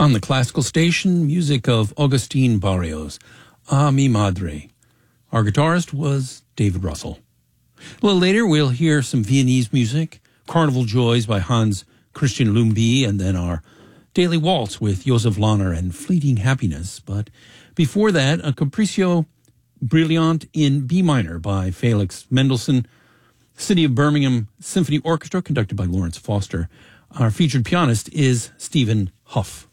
On the classical station, music of Agustin Barrios, A Mi Madre. Our guitarist was David Russell. A little later, we'll hear some Viennese music, Carnival Joys by Hans Christian Lumby, and then our Daily Waltz with Josef Lahner and Fleeting Happiness. But before that, a Capriccio Brilliant in B minor by Felix Mendelssohn, City of Birmingham Symphony Orchestra, conducted by Lawrence Foster. Our featured pianist is Stephen Huff.